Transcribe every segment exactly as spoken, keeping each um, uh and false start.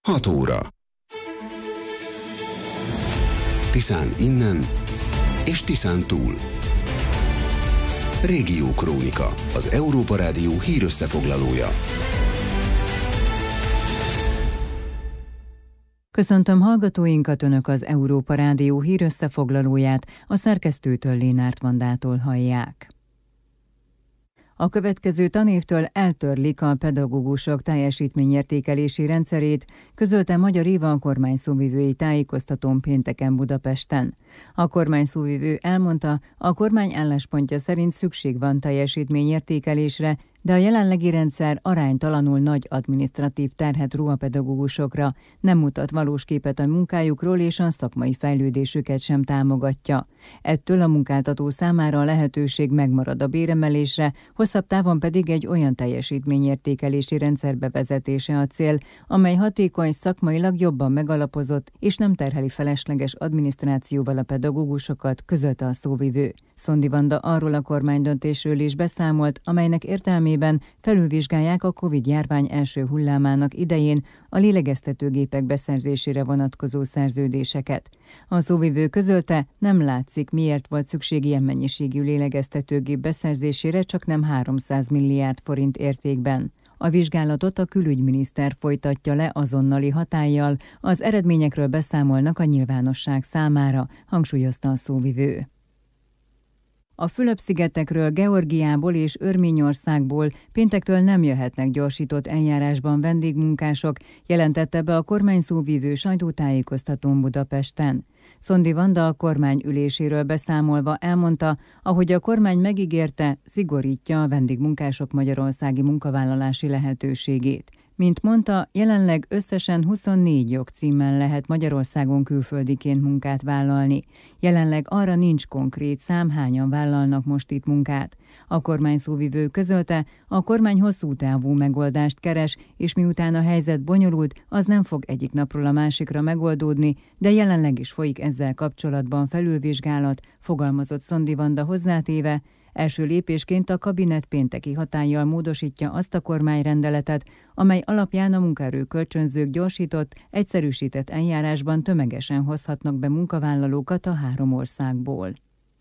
hat óra. Tiszán innen és Tiszán túl. Régiókrónika, az Európa Rádió hírösszefoglalója. Köszöntöm hallgatóinkat, Önök az Európa Rádió hírösszefoglalóját, a szerkesztőtől Lénárt Vandától hallják. A következő tanévtől eltörlik a pedagógusok teljesítményértékelési rendszerét, közölte Magyar Éva a kormány szóvivői tájékoztatón pénteken Budapesten. A kormány szóvivő elmondta, a kormány álláspontja szerint szükség van teljesítményértékelésre, de a jelenlegi rendszer aránytalanul nagy adminisztratív terhet ró a pedagógusokra, nem mutat valós képet a munkájukról és a szakmai fejlődésüket sem támogatja. Ettől a munkáltató számára a lehetőség megmarad a béremelésre, hosszabb távon pedig egy olyan teljesítményértékelési rendszer bevezetése a cél, amely hatékony, szakmailag jobban megalapozott és nem terheli felesleges adminisztrációval a pedagógusokat, közölte a szóvivő. Szondi Vanda arról a kormánydöntésről is beszámolt, amelynek értelmében felülvizsgálják a Covid-járvány első hullámának idején a lélegeztetőgépek beszerzésére vonatkozó szerződéseket. A szóvivő közölte, nem látszik, miért volt szükség ilyen mennyiségű lélegeztetőgép beszerzésére, csak nem háromszáz milliárd forint értékben. A vizsgálatot a külügyminiszter folytatja le azonnali hatállyal, az eredményekről beszámolnak a nyilvánosság számára, hangsúlyozta a szóvivő. A Fülöp-szigetekről, Georgiából és Örményországból péntektől nem jöhetnek gyorsított eljárásban vendégmunkások, jelentette be a kormány szóvivő sajtótájékoztatón Budapesten. Szondi Vanda a kormány üléséről beszámolva elmondta, ahogy a kormány megígérte, szigorítja a vendégmunkások magyarországi munkavállalási lehetőségét. Mint mondta, jelenleg összesen huszonnégy jogcímmel lehet Magyarországon külföldiként munkát vállalni. Jelenleg arra nincs konkrét szám, hányan vállalnak most itt munkát. A kormány szóvivő közölte, a kormány hosszú távú megoldást keres, és miután a helyzet bonyolult, az nem fog egyik napról a másikra megoldódni, de jelenleg is folyik ezzel kapcsolatban felülvizsgálat, fogalmazott Szondi Vanda hozzátéve. Első lépésként a kabinet pénteki hatállyal módosítja azt a kormányrendeletet, amely alapján a munkaerő kölcsönzők gyorsított, egyszerűsített eljárásban tömegesen hozhatnak be munkavállalókat a három országból.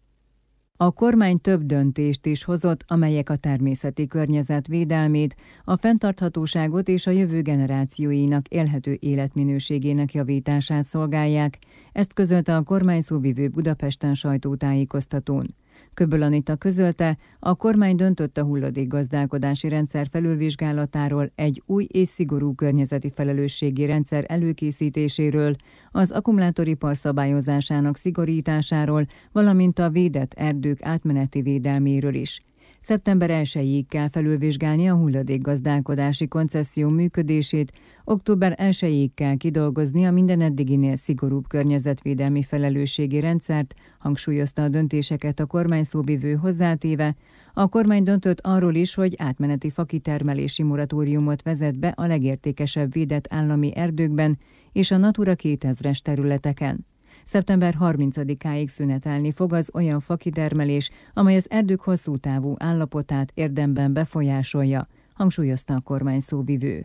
A kormány több döntést is hozott, amelyek a természeti környezet védelmét, a fenntarthatóságot és a jövő generációinak élhető életminőségének javítását szolgálják. Ezt közölte a kormány szóvivő Budapesten sajtótájékoztatón. Köböl Anita közölte, a kormány döntött a hulladékgazdálkodási rendszer felülvizsgálatáról, egy új és szigorú környezeti felelősségi rendszer előkészítéséről, az akkumulátoripar szabályozásának szigorításáról, valamint a védett erdők átmeneti védelméről is. Szeptember elsejéig kell felülvizsgálni a hulladékgazdálkodási koncesszió működését, október elsejéig kell kidolgozni a minden eddiginél szigorúbb környezetvédelmi felelősségi rendszert, hangsúlyozta a döntéseket a kormány szóvivő hozzátéve. A kormány döntött arról is, hogy átmeneti fakitermelési moratóriumot vezet be a legértékesebb védett állami erdőkben és a Natura kétezres területeken. Szeptember harmincadikáig szünetelni fog az olyan fakitermelés, amely az erdők hosszú távú állapotát érdemben befolyásolja, hangsúlyozta a kormány szóvivő.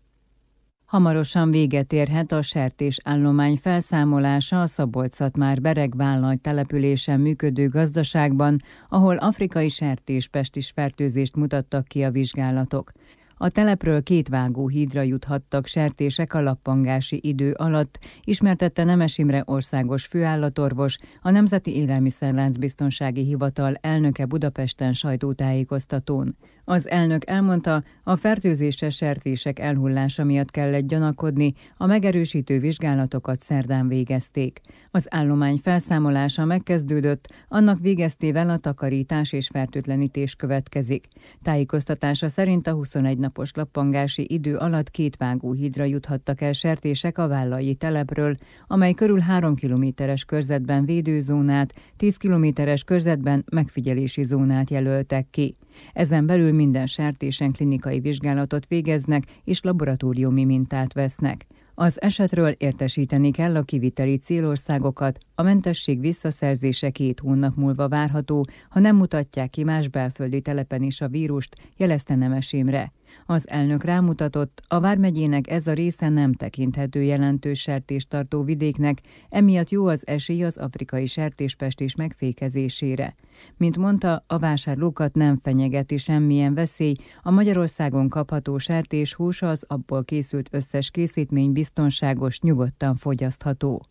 Hamarosan véget érhet a sertésállomány felszámolása a Szabolcs-Szatmár-Bereg településen működő gazdaságban, ahol afrikai sertéspestis fertőzést mutattak ki a vizsgálatok. A telepről két vágóhídra juthattak sertések a lappangási idő alatt, ismertette Nemes Imre országos főállatorvos, a Nemzeti Élelmiszerláncbiztonsági Hivatal elnöke Budapesten sajtótájékoztatón. Az elnök elmondta, a fertőzéses sertések elhullása miatt kellett gyanakodni, a megerősítő vizsgálatokat szerdán végezték. Az állomány felszámolása megkezdődött, annak végeztével a takarítás és fertőtlenítés következik. Tájékoztatása szerint a huszonegy napos lappangási idő alatt két vágóhídra juthattak el sertések a Vállai telepről, amely körül három kilométeres körzetben védőzónát, tíz kilométeres körzetben megfigyelési zónát jelöltek ki. Ezen belül minden sertésen klinikai vizsgálatot végeznek és laboratóriumi mintát vesznek. Az esetről értesíteni kell a kiviteli célországokat, a mentesség visszaszerzése két hónap múlva várható, ha nem mutatják ki más belföldi telepen is a vírust, jelezte Nemes Imre. Az elnök rámutatott, a vármegyének ez a része nem tekinthető jelentős sertéstartó vidéknek, emiatt jó az esély az afrikai sertéspestis megfékezésére. Mint mondta, a vásárlókat nem fenyegeti semmilyen veszély, a Magyarországon kapható sertéshús az abból készült összes készítmény biztonságos, nyugodtan fogyasztható.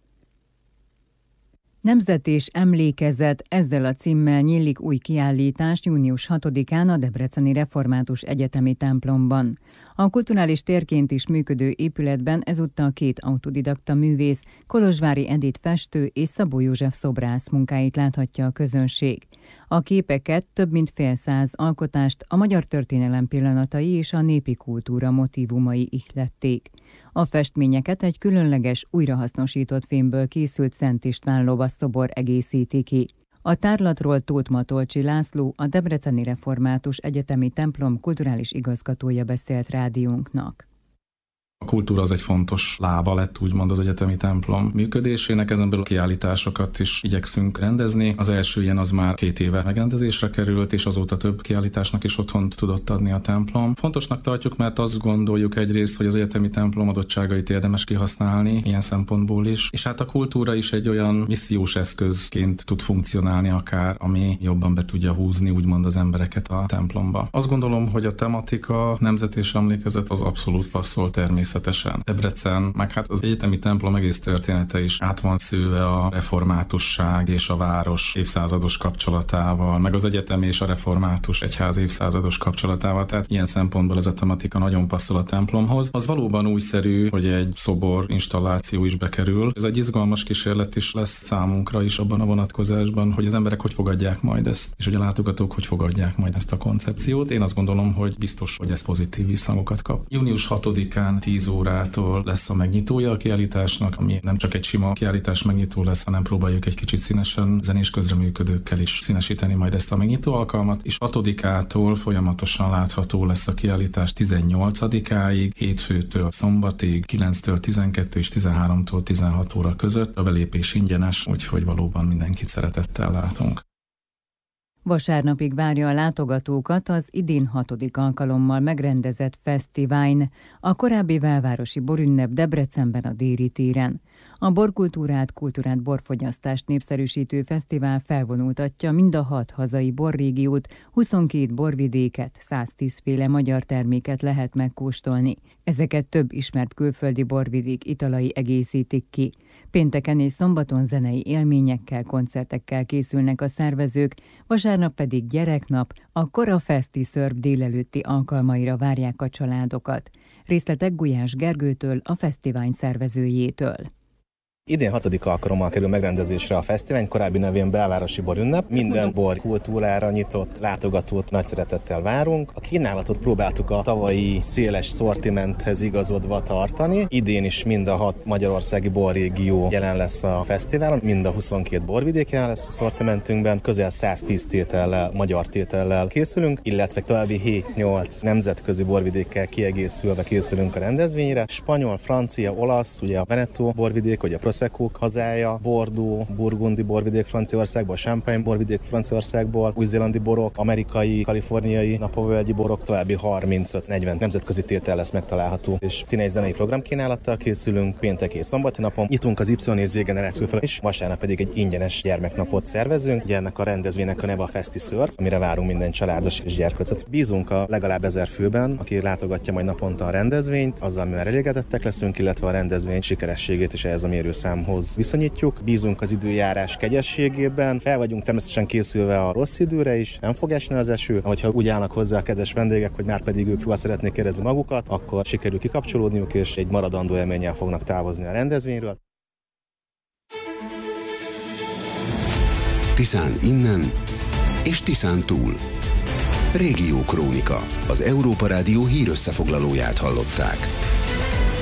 Nemzet és emlékezet, ezzel a címmel nyílik új kiállítás június hatodikán a Debreceni Református Egyetemi templomban. A kulturális térként is működő épületben ezúttal két autodidakta művész, Kolozsvári Edit festő és Szabó József szobrász munkáit láthatja a közönség. A képeket, több mint fél száz alkotást a magyar történelem pillanatai és a népi kultúra motívumai ihlették. A festményeket egy különleges, újrahasznosított fémből készült Szent István lovasszobor egészíti ki. A tárlatról Tóth Matolcsi László, a Debreceni Református Egyetemi templom kulturális igazgatója beszélt rádiónknak. A kultúra az egy fontos lába lett, úgymond az egyetemi templom működésének, ezen belül kiállításokat is igyekszünk rendezni. Az első ilyen az már két éve megrendezésre került, és azóta több kiállításnak is otthont tudott adni a templom. Fontosnak tartjuk, mert azt gondoljuk egyrészt, hogy az egyetemi templom adottságait érdemes kihasználni ilyen szempontból is, és hát a kultúra is egy olyan missziós eszközként tud funkcionálni akár, ami jobban be tudja húzni úgymond az embereket a templomba. Azt gondolom, hogy a tematika, nemzet és emlékezet az abszolút passzol természetesen. Debrecen, meg hát az egyetemi templom egész története is át van szőve a reformátusság és a város évszázados kapcsolatával, meg az egyetem és a református egyház évszázados kapcsolatával, tehát ilyen szempontból ez a tematika nagyon passzol a templomhoz. Az valóban újszerű, hogy egy szobor installáció is bekerül. Ez egy izgalmas kísérlet is lesz számunkra is abban a vonatkozásban, hogy az emberek hogy fogadják majd ezt, és hogy a látogatók hogy fogadják majd ezt a koncepciót. Én azt gondolom, hogy biztos, hogy ez pozitív visszhangokat kap. június hatodikán tíz órától lesz a megnyitója a kiállításnak, ami nem csak egy sima kiállítás megnyitó lesz, hanem próbáljuk egy kicsit színesen zenés közreműködőkkel is színesíteni majd ezt a megnyitó alkalmat, és hatodikától folyamatosan látható lesz a kiállítás tizennyolcadikáig, hétfőtől szombatig, kilenctől tizenkettő és tizenháromtól tizenhat óra között. A belépés ingyenes, úgyhogy valóban mindenkit szeretettel látunk. Vasárnapig várja a látogatókat az idén hatodik alkalommal megrendezett Fesztiváln, a korábbi belvárosi borünnep Debrecenben a Déri téren. A borkultúrát, kultúrát, borfogyasztást népszerűsítő fesztivál felvonultatja mind a hat hazai borrégiót, huszonkét borvidéket, száztíz féle magyar terméket lehet megkóstolni. Ezeket több ismert külföldi borvidék italai egészítik ki. Pénteken és szombaton zenei élményekkel, koncertekkel készülnek a szervezők, vasárnap pedig gyereknap, a Kora Feszti Szörp délelőtti alkalmaira várják a családokat. Részletek Gulyás Gergőtől, a fesztivál szervezőjétől. Idén hatodik alkalommal kerül megrendezésre a fesztivál, korábbi nevén Belvárosi Borünnep. Minden bor kultúrára nyitott látogatót nagy szeretettel várunk. A kínálatot próbáltuk a tavalyi széles szortimenthez igazodva tartani. Idén is mind a hat magyarországi borrégió jelen lesz a fesztiválon, mind a huszonkét borvidék jelen lesz a szortimentünkben. Közel száztíz tétellel, magyar tétellel készülünk, illetve további hét-nyolc nemzetközi borvidékkel kiegészülve készülünk a rendezvényre. Spanyol, francia, olasz, ugye a Veneto borvidék, vagy a Prosecco hazája, Bordeaux, burgundi borvidék Franciaországból, Champagne borvidék Franciaországból, új-zélandi borok, amerikai, kaliforniai napovölgyi borok, további harmincöt-negyven nemzetközi tétel lesz megtalálható, és színes zenei programkínálattal készülünk péntek és szombati napon. Nyitunk az Y és Z generáció fel, és vasárnap pedig egy ingyenes gyermeknapot szervezünk. Ugye ennek a rendezvénynek a neve a Feszti Szörp, amire várunk minden családos és gyerkőcöt. Bízunk a legalább ezer főben, aki látogatja majd naponta a rendezvényt, azzal mi már elégedettek leszünk, illetve a rendezvény sikerességét is ehhez a mérőszámhoz viszonyítjuk. Bízunk az időjárás kegyességében, fel vagyunk természetesen készülve a rossz időre is, nem fog esni az eső. Hogyha úgy állnak hozzá a kedves vendégek, hogy már pedig ők jól szeretnék érezni magukat, akkor sikerül kikapcsolódniuk, és egy maradandó élménnyel fognak távozni a rendezvényről. Tiszán innen és Tiszán túl. Régió Krónika, az Európa Rádió hírösszefoglalóját hallották.